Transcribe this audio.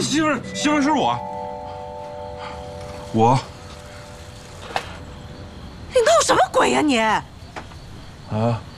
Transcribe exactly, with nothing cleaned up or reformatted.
媳妇儿，媳妇儿是我，我。 你闹什么鬼呀你？ 啊。